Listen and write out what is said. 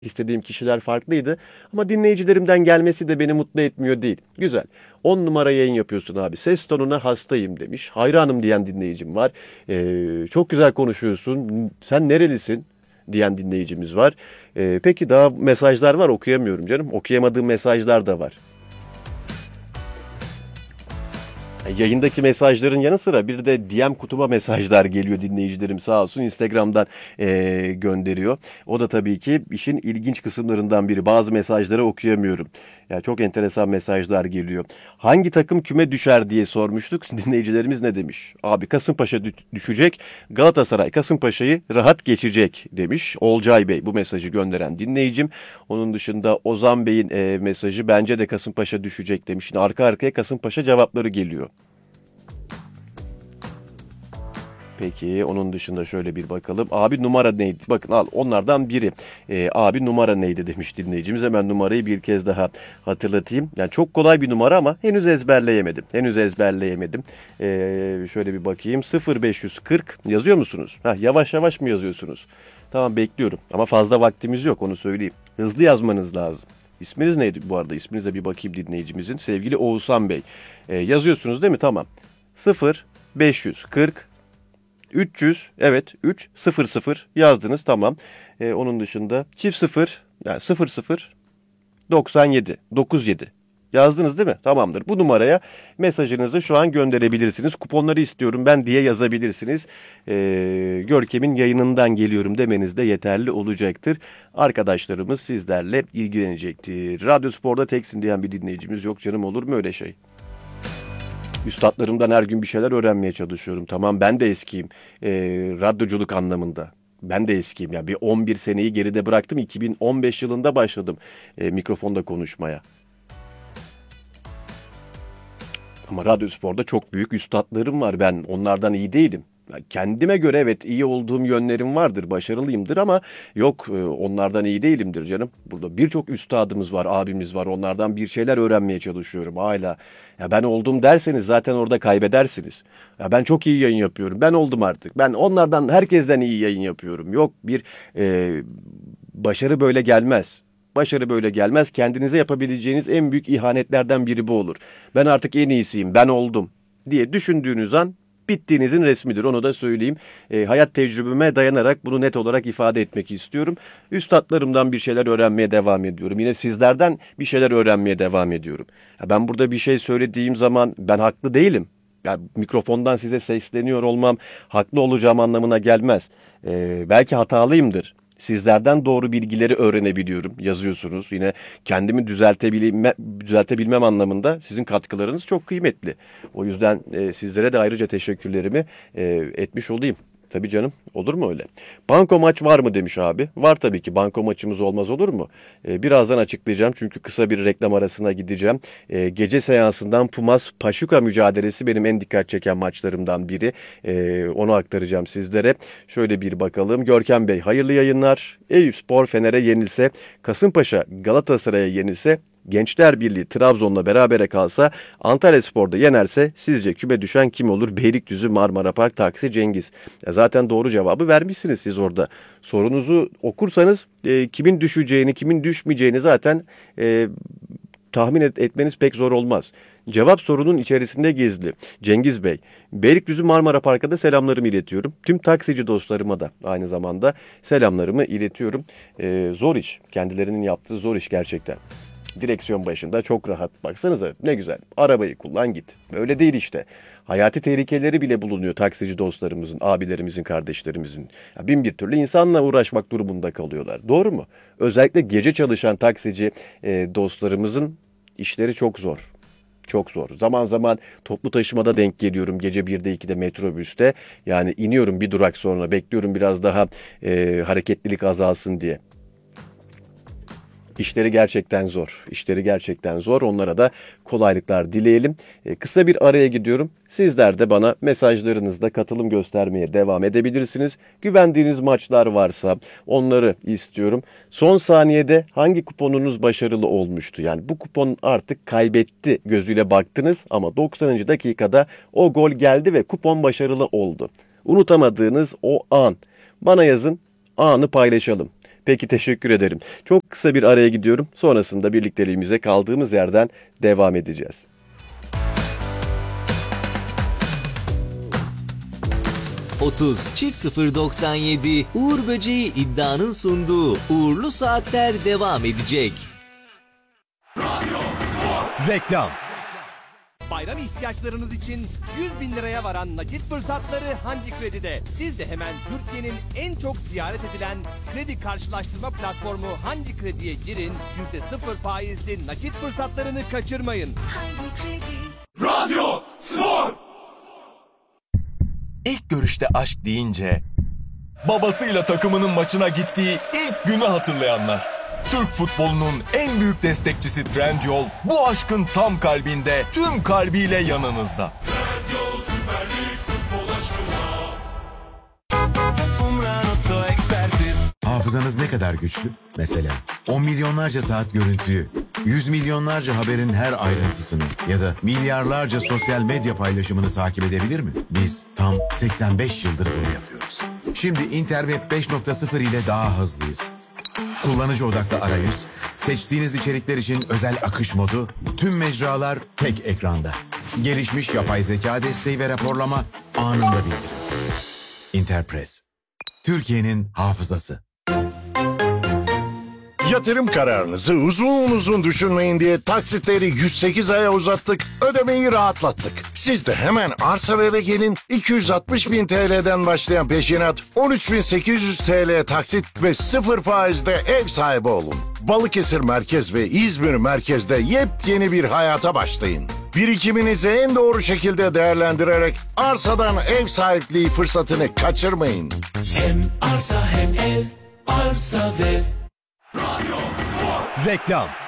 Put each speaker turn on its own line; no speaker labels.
İstediğim kişiler farklıydı. Ama dinleyicilerimden gelmesi de beni mutlu etmiyor değil. Güzel. 10 numara yayın yapıyorsun abi. Ses tonuna hastayım demiş. Hayranım diyen dinleyicim var. Çok güzel konuşuyorsun. Sen nerelisin? Diyen dinleyicimiz var. Peki daha mesajlar var, okuyamıyorum canım. Okuyamadığım mesajlar da var. Yayındaki mesajların yanı sıra bir de DM kutuma mesajlar geliyor, dinleyicilerim sağ olsun Instagram'dan gönderiyor. O da tabii ki işin ilginç kısımlarından biri. Bazı mesajları okuyamıyorum. Yani çok enteresan mesajlar geliyor. Hangi takım küme düşer diye sormuştuk. Dinleyicilerimiz ne demiş? Abi Kasımpaşa düşecek. Galatasaray Kasımpaşa'yı rahat geçecek demiş. Olcay Bey bu mesajı gönderen dinleyicim. Onun dışında Ozan Bey'in mesajı bence de Kasımpaşa düşecek demiş. Şimdi arka arkaya Kasımpaşa cevapları geliyor. Peki onun dışında şöyle bir bakalım. Abi numara neydi? Bakın al onlardan biri. Abi numara neydi demiş dinleyicimiz. Hemen numarayı bir kez daha hatırlatayım. Yani çok kolay bir numara ama henüz ezberleyemedim. Henüz ezberleyemedim. Şöyle bir bakayım. 0540 yazıyor musunuz? Yavaş yavaş mı yazıyorsunuz? Tamam bekliyorum. Ama fazla vaktimiz yok, onu söyleyeyim. Hızlı yazmanız lazım. İsminiz neydi bu arada? İsminize bir bakayım dinleyicimizin. Sevgili Oğuzhan Bey. Yazıyorsunuz değil mi? Tamam. 0540 300, evet, 300 yazdınız, tamam. Onun dışında çift sıfır, yani 00 97 97 yazdınız değil mi? Tamamdır. Bu numaraya mesajınızı şu an gönderebilirsiniz. Kuponları istiyorum ben diye yazabilirsiniz. Görkem'in yayınından geliyorum demeniz de yeterli olacaktır. Arkadaşlarımız sizlerle ilgilenecektir. Radyo Spor'da teksin diyen bir dinleyicimiz yok canım, olur mu öyle şey? Üstadlarımdan her gün bir şeyler öğrenmeye çalışıyorum. Tamam ben de eskiyim. Radyoculuk anlamında. Ben de eskiyim. Yani bir 11 seneyi geride bıraktım. 2015 yılında başladım mikrofonda konuşmaya. Ama Radyo Spor'da çok büyük üstadlarım var. Ben onlardan iyi değilim. Kendime göre evet iyi olduğum yönlerim vardır, başarılıyımdır ama yok onlardan iyi değilimdir canım. Burada birçok üstadımız var, abimiz var. Onlardan bir şeyler öğrenmeye çalışıyorum hala. Ya ben oldum derseniz zaten orada kaybedersiniz. Ya ben çok iyi yayın yapıyorum. Ben oldum artık. Ben onlardan, herkesten iyi yayın yapıyorum. Yok bir başarı böyle gelmez. Başarı böyle gelmez. Kendinize yapabileceğiniz en büyük ihanetlerden biri bu olur. Ben artık en iyisiyim, ben oldum diye düşündüğünüz an bittiğinizin resmidir. Onu da söyleyeyim. Hayat tecrübeme dayanarak bunu net olarak ifade etmek istiyorum. Üstadlarımdan bir şeyler öğrenmeye devam ediyorum. Yine sizlerden bir şeyler öğrenmeye devam ediyorum. Ya ben burada bir şey söylediğim zaman ben haklı değilim. Yani mikrofondan size sesleniyor olmam haklı olacağım anlamına gelmez. Belki hatalıyımdır. Sizlerden doğru bilgileri öğrenebiliyorum. Yazıyorsunuz. Yine kendimi düzeltebilmem anlamında sizin katkılarınız çok kıymetli. O yüzden sizlere de ayrıca teşekkürlerimi etmiş olayım. Tabii canım, olur mu öyle? Banko maç var mı demiş abi. Var tabii ki, banko maçımız olmaz olur mu? Birazdan açıklayacağım çünkü kısa bir reklam arasına gideceğim. Gece seansından Pumas Paşuka mücadelesi benim en dikkat çeken maçlarımdan biri. Onu aktaracağım sizlere. Şöyle bir bakalım. Görkem Bey hayırlı yayınlar. Eyüpspor Fener'e yenilse, Kasımpaşa Galatasaray'a yenilse, Gençler Birliği Trabzon'la berabere kalsa, Antalyaspor'da yenerse sizce küme düşen kim olur? Beylikdüzü, Marmarapark, Taksi, Cengiz. Zaten doğru cevabı vermişsiniz siz orada. Sorunuzu okursanız kimin düşeceğini, kimin düşmeyeceğini zaten tahmin etmeniz pek zor olmaz. Cevap sorunun içerisinde gizli. Cengiz Bey, Beylikdüzü Marmara Park'a da selamlarımı iletiyorum. Tüm taksici dostlarıma da aynı zamanda selamlarımı iletiyorum. Zor iş. Kendilerinin yaptığı zor iş gerçekten. Direksiyon başında çok rahat. Baksanıza ne güzel. Arabayı kullan git. Öyle değil işte. Hayati tehlikeleri bile bulunuyor taksici dostlarımızın, abilerimizin, kardeşlerimizin. Ya bin bir türlü insanla uğraşmak durumunda kalıyorlar. Doğru mu? Özellikle gece çalışan taksici dostlarımızın işleri çok zor. Çok zor. Zaman zaman toplu taşımada denk geliyorum. Gece 1'de 2'de metrobüste. Yani iniyorum bir durak sonra. Bekliyorum biraz daha hareketlilik azalsın diye. İşleri gerçekten zor. İşleri gerçekten zor. Onlara da kolaylıklar dileyelim. Kısa bir araya gidiyorum. Sizler de bana mesajlarınızda katılım göstermeye devam edebilirsiniz. Güvendiğiniz maçlar varsa onları istiyorum. Son saniyede hangi kuponunuz başarılı olmuştu? Yani bu kupon artık kaybetti gözüyle baktınız ama 90. dakikada o gol geldi ve kupon başarılı oldu. Unutamadığınız o an. Bana yazın, anı paylaşalım. Peki, teşekkür ederim. Çok kısa bir araya gidiyorum. Sonrasında birlikteliğimize kaldığımız yerden devam edeceğiz.
.0097 Uğur Böceği iddianın sunduğu Uğurlu Saatler devam edecek.
Reklam.
Bayram ihtiyaçlarınız için 100.000 liraya varan nakit fırsatları Hanci Kredi'de. Siz de hemen Türkiye'nin en çok ziyaret edilen kredi karşılaştırma platformu Hanci Kredi'ye girin. %0 faizli nakit fırsatlarını kaçırmayın.
Radyo Spor.
İlk görüşte aşk deyince babasıyla takımının maçına gittiği ilk günü hatırlayanlar. Türk futbolunun en büyük destekçisi Trendyol bu aşkın tam kalbinde, tüm kalbiyle yanınızda.
Trendyol Süper Lig futbol aşkına.
Umran Oto Ekspertiz.
Hafızanız ne kadar güçlü? Mesela 10 milyonlarca saat görüntüyü, 100 milyonlarca haberin her ayrıntısını ya da milyarlarca sosyal medya paylaşımını takip edebilir mi? Biz tam 85 yıldır bunu yapıyoruz. Şimdi Interweb 5.0 ile daha hızlıyız. Kullanıcı odaklı arayüz, seçtiğiniz içerikler için özel akış modu, tüm mecralar tek ekranda. Gelişmiş yapay zeka desteği ve raporlama anında bildirim. Interpress, Türkiye'nin hafızası.
Yatırım kararınızı uzun düşünmeyin diye taksitleri 108 aya uzattık, ödemeyi rahatlattık. Siz de hemen Arsa ve eve gelin, 260.000 TL'den başlayan peşinat, 13.800 TL taksit ve 0 faizde ev sahibi olun. Balıkesir Merkez ve İzmir Merkez'de yepyeni bir hayata başlayın. Birikiminizi en doğru şekilde değerlendirerek arsadan ev sahipliği fırsatını kaçırmayın.
Hem arsa hem ev. Arsa ve
Reklam.